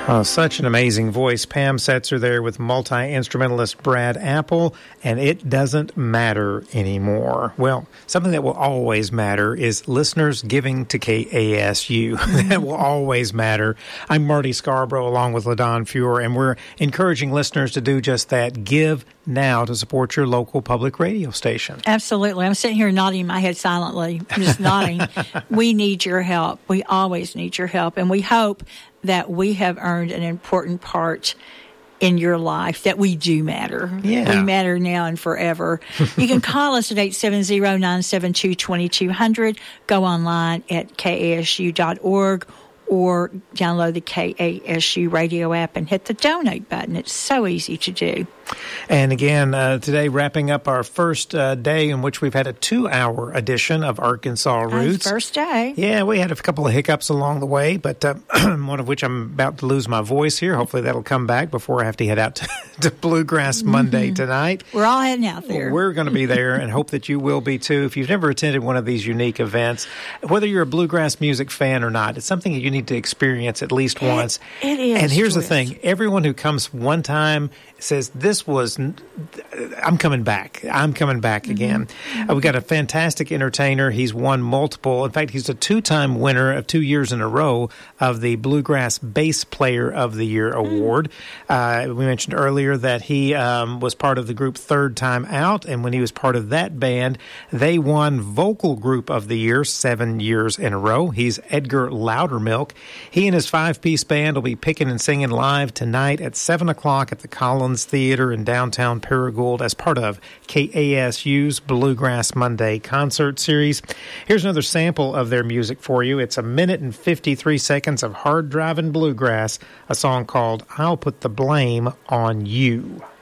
Oh, such an amazing voice. Pam Setzer there with multi-instrumentalist Brad Apple, and it doesn't matter anymore. Well, something that will always matter is listeners giving to KASU. That will always matter. I'm Marty Scarborough along with LaDon Feuer, and we're encouraging listeners to do just that. Give now to support your local public radio station. Absolutely. I'm sitting here nodding my head silently, just nodding. We need your help. We always need your help, and we hope that we have earned an important part in your life, that we do matter. Yeah. We matter now and forever. You can call us at 870-972-2200. Go online at kasu.org or download the KASU radio app and hit the donate button. It's so easy to do. And again, today wrapping up our first day in which we've had a 2-hour edition of Arkansas Roots. First day. Yeah, we had a couple of hiccups along the way, but one of which I'm about to lose my voice here. Hopefully that'll come back before I have to head out to Bluegrass Monday tonight. We're all heading out there. We're going to be there and hope that you will be too. If you've never attended one of these unique events, whether you're a bluegrass music fan or not, it's something that you need to experience at least once. It is. And here's the thing. Everyone who comes one time says, I'm coming back. I'm coming back again. We've got a fantastic entertainer. He's won multiple. In fact, he's a 2-time winner of 2 years in a row of the Bluegrass Bass Player of the Year award. We mentioned earlier that he was part of the group Third Time Out, and when he was part of that band, they won Vocal Group of the Year 7 years in a row. He's Edgar Loudermilk. He and his 5-piece band will be picking and singing live tonight at 7 o'clock at the Collins Theater in downtown Paragould as part of KASU's Bluegrass Monday concert series. Here's another sample of their music for you. It's 1 minute and 53 seconds of hard-driving bluegrass, a song called I'll Put the Blame on You.